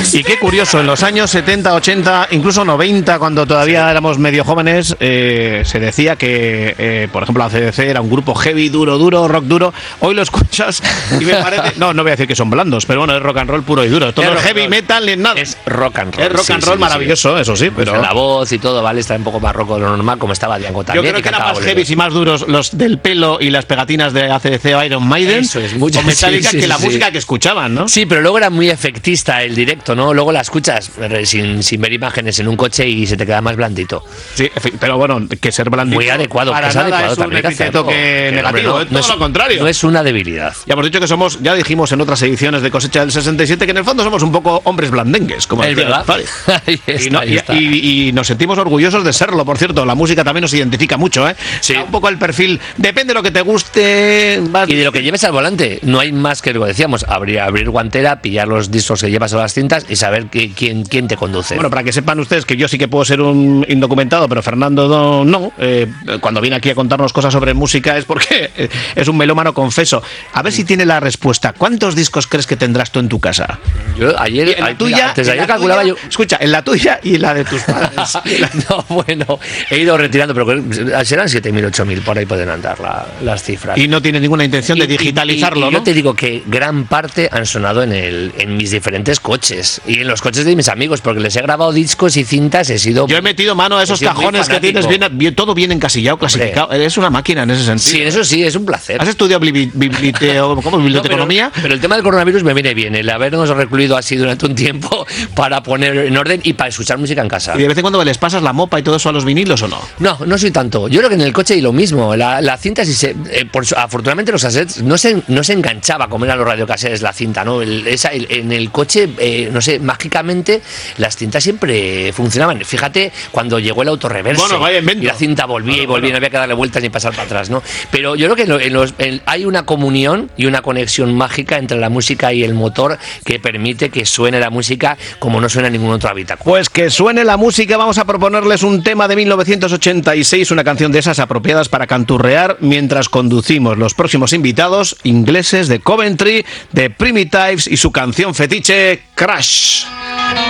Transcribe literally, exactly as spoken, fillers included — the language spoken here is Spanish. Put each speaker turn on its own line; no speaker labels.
Y qué curioso, en los años setenta, ochenta, incluso noventa, cuando todavía sí. éramos medio jóvenes, eh, se decía que, eh, por ejemplo, A C D C era un grupo heavy, duro, duro, rock duro. Hoy lo escuchas y me parece... No, no voy a decir que son blandos, pero bueno, es rock and roll puro y duro. Todo es heavy roll. Metal ni nada.
Es rock and roll.
Es rock sí, and roll sí, maravilloso, sí. eso sí, pero...
Pues la voz y todo, ¿vale? Está un poco más rock de lo normal, como estaba Diango también.
Yo creo que eran más heavy y más duros los del pelo y las pegatinas de A C D C o Iron Maiden.
Eso es, mucho.
O Metallica
sí, sí,
que la
sí.
música que escuchaban, ¿no?
Sí, pero luego era muy efectista el directo, ¿no? Luego la escuchas sin, sin ver imágenes en un coche y se te queda más blandito.
Sí, pero bueno, que ser blandito...
Muy adecuado,
para
que es
nada
adecuado
es un
también.
epíteto que, que negativo,
no,
es todo
no es,
lo contrario.
No es una debilidad.
Ya hemos dicho que somos, ya dijimos en otras ediciones de Cosecha del sesenta y siete, que en el fondo somos un poco hombres blandengues, como
es verdad.
Ahí está, y, no, ahí está. Y, y, y nos sentimos orgullosos de serlo, por cierto. La música también nos identifica mucho, ¿eh?
Sí.
Un poco el perfil, depende de lo que te guste.
Vas... Y de lo que lleves al volante. No hay más que lo que decíamos, abrir, abrir guantera, pillar los discos que llevas a las cintas y saber que, quién, quién te conduce.
Bueno, para que sepan ustedes que yo sí que puedo ser un indocumentado, pero Fernando no. no eh, cuando viene aquí a contarnos cosas sobre música es porque es un melómano, confeso. A ver si tiene la respuesta. ¿Cuántos discos crees que tendrás tú en tu casa?
Yo ayer,
en la tuya,
antes de ayer
la
calculaba
tuya,
yo.
Escucha, en la tuya y en la de tus padres.
No, bueno, he ido retirando, pero serán siete mil, ocho mil, por ahí pueden andar la, las cifras.
Y no tiene ninguna intención
y,
de digitalizarlo,
y, y, y
¿no?
Yo te digo que gran parte han sonado en, el, en mis diferentes coches y en los coches de mis amigos, porque les he grabado discos y cintas, he sido...
Yo he metido mano a esos cajones que tienes, bien, bien, todo bien encasillado, clasificado. Hombre. Eres una máquina en ese sentido.
Sí, eso sí, es un placer.
¿Has estudiado bibli, biblioteo, ¿cómo, biblioteconomía?
No, pero, pero el tema del coronavirus me viene bien, el habernos recluido así durante un tiempo para poner en orden y para escuchar música en casa.
¿Y de vez en cuando les pasas la mopa y todo eso a los vinilos o no?
No, no soy tanto. Yo creo que en el coche y lo mismo. La, la cinta, si se, eh, por, afortunadamente los cassettes no se, no se enganchaba como eran los radiocassettes la cinta, ¿no? El, esa, el, en el coche, eh, no sé, mágicamente las cintas siempre funcionaban. Fíjate cuando llegó el autorreverse
bueno, vaya invento.
Y la cinta volvía bueno, y volvía, bueno. No había que darle vueltas ni pasar para atrás, ¿no? Pero yo creo que en lo, en los, en, hay una comunión y una conexión mágica entre la música y el motor que permite que suene la música como no suena en ningún otro habitáculo.
Pues que suene la música, vamos a proponerles un tema de mil novecientos ochenta y seis, una canción de esas apropiadas para canturrear mientras conducimos. Los próximos invitados, ingleses de Coventry, de Primitives y su canción fetiche, Crash.